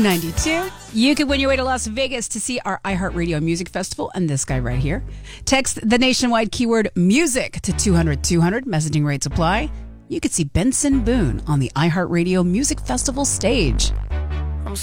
Q92. You could win your way to Las Vegas to see our iHeartRadio Music Festival and this guy right here. Text the nationwide keyword music to 200-200. Messaging rates apply. You could see Benson Boone on the iHeartRadio Music Festival stage.